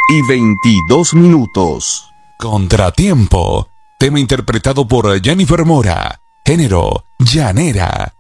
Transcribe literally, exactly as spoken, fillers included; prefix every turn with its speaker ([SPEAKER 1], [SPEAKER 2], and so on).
[SPEAKER 1] y veintidós minutos.
[SPEAKER 2] Contratiempo. Tema interpretado por Jennifer Mora. Género, llanera.